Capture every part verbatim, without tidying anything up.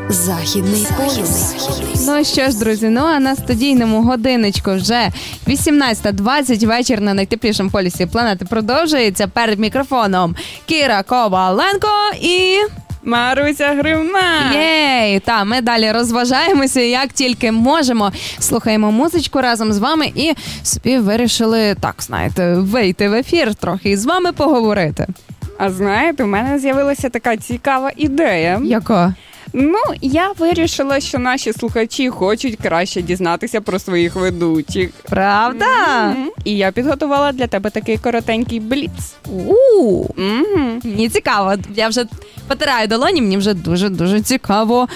Західний полюс. Ну що ж, друзі, ну а на студійному годиночку вже вісімнадцята двадцять, вечір на найтеплішому полюсі планети продовжується. Перед мікрофоном Кіра Коваленко і... Маруся Гривна. Єй! Та, ми далі розважаємося, як тільки можемо. Слухаємо музичку разом з вами і собі вирішили, так, знаєте, вийти в ефір трохи і з вами поговорити. А знаєте, у мене з'явилася така цікава ідея. Яка? Ну, я вирішила, що наші слухачі хочуть краще дізнатися про своїх ведучих. Правда? Mm-hmm. І я підготувала для тебе такий коротенький бліц. У, Mm-hmm. мені цікаво. Я вже потираю долоні, мені вже дуже-дуже цікаво.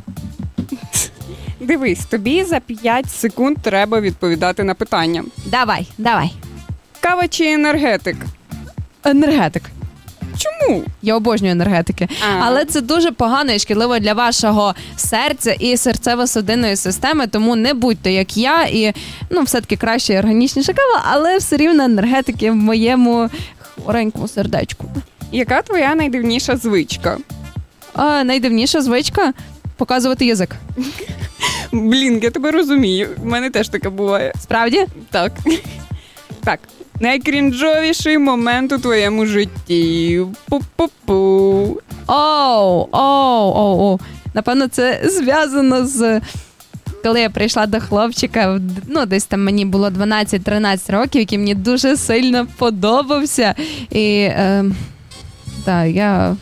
Дивись, тобі за п'ять секунд треба відповідати на питання. Давай, давай. Кава чи енергетик? Енергетик. Чому? Я обожнюю енергетики. А. Але це дуже погано і шкідливо для вашого серця і серцево-судинної системи, тому не будьте як я. І, ну, все-таки краще і органічніша кава, але все рівно енергетики в моєму хворенькому сердечку. Яка твоя найдивніша звичка? А, найдивніша звичка – показувати язик. Блін, я тебе розумію. У мене теж таке буває. Справді? Так. Так. Найкрінжовіший момент у твоєму житті. Пу-пу-пу. Оу, оу, оу, оу. Напевно, це зв'язано з... Коли я прийшла до хлопчика, ну, десь там мені було дванадцять-тринадцять років, який мені дуже сильно подобався. І, е, так, я...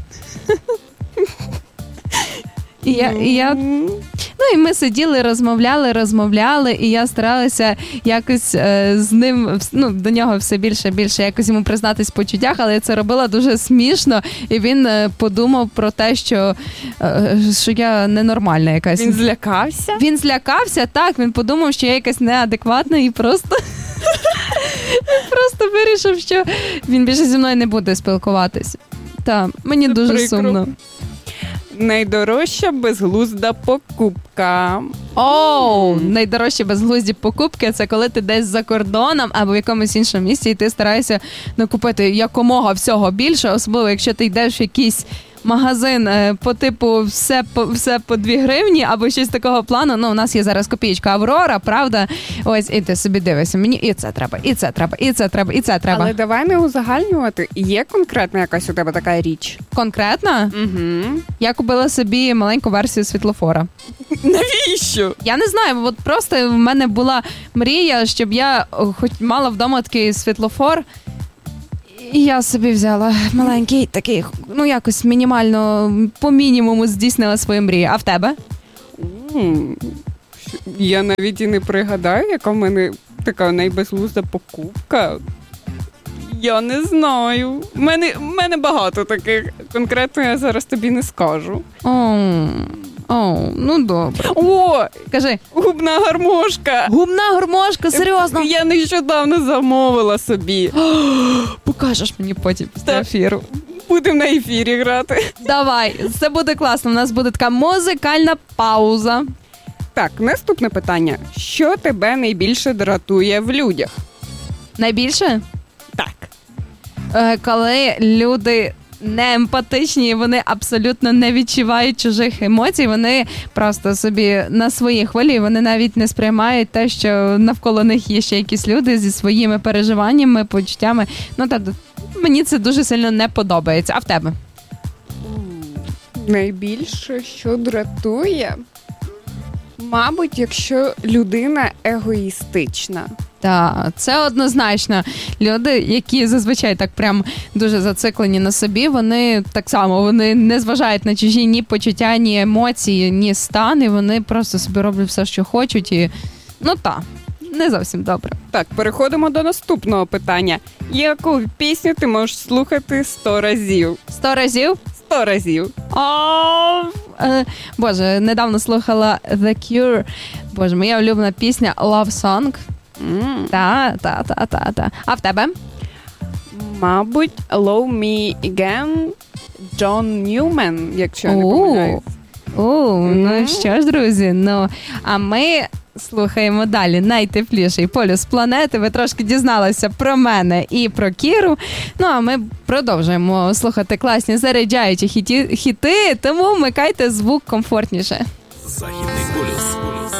І я, і я... Ну, і ми сиділи, розмовляли, розмовляли, і я старалася якось е, з ним, ну, до нього все більше і більше якось йому признатись в почуттях, але я це робила дуже смішно, і він е, подумав про те, що, е, що я ненормальна якась. Він злякався? Він злякався, так, він подумав, що я якась неадекватна і просто... Він просто вирішив, що він більше зі мною не буде спілкуватися. Так, мені це дуже прикро. сумно. Найдорожча безглузда покупка. Оу, найдорожчі безглузді покупки – це коли ти десь за кордоном або в якомусь іншому місці, і ти стараєшся ну, купити якомога всього більше, особливо якщо ти йдеш в якийсь магазин е, по типу все по, все по дві гривні або щось такого плану. Ну, у нас є зараз копієчка Аврора, правда? Ось, і ти собі дивишся, мені і це треба, і це треба, і це треба, і це треба. Але давай не узагальнювати. Є конкретна якась у тебе така річ? Конкретно? Угу. Я купила собі маленьку версію світлофора. Навіщо? Я не знаю, от просто в мене була мрія, щоб я хоч мала вдома такий світлофор. І я собі взяла маленький такий, ну якось мінімально, по мінімуму здійснила свою мрію. А в тебе? М, Я навіть і не пригадаю, яка в мене така найбезглузда покупка. Я не знаю. В мене, в мене багато таких. Конкретно я зараз тобі не скажу. О, о, ну добре. О, Кажи. губна гармошка. Губна гармошка, серйозно? Я нещодавно замовила собі. Покажеш мені потім після Так. ефіру. Будемо на ефірі грати. Давай, це буде класно. У нас буде така музикальна пауза. Так, наступне питання. Що тебе найбільше дратує в людях? Найбільше? Так. Е, коли люди не емпатичні, вони абсолютно не відчувають чужих емоцій, вони просто собі на своїй хвилі, вони навіть не сприймають те, що навколо них є ще якісь люди зі своїми переживаннями, почуттями. Ну, так, мені це дуже сильно не подобається. А в тебе? Найбільше, що дратує? Мабуть, якщо людина егоїстична. Так, це однозначно. Люди, які зазвичай так прям дуже зациклені на собі, вони так само, вони не зважають на чужі ні почуття, ні емоції, ні стани, вони просто собі роблять все, що хочуть і, ну так, не зовсім добре. Так, переходимо до наступного питання. Яку пісню ти можеш слухати сто разів? Сто разів? Сто разів. О, е, Боже, недавно слухала The Cure. Боже, моя улюблена пісня Love Song. Mm. Та, та, та, та, та. А в тебе? Mабуть, Love Me Again, Джон Ньюмен, якщо я не О, помиляюсь. О, ну Мгм. що ж, друзі, ну, а ми слухаємо далі найтепліший полюс планети. Ви трошки дізналися про мене і про Кіру. Ну, а ми продовжуємо слухати класні заряджаючі хіті, хіти, тому вмикайте звук комфортніше. Західний полюс.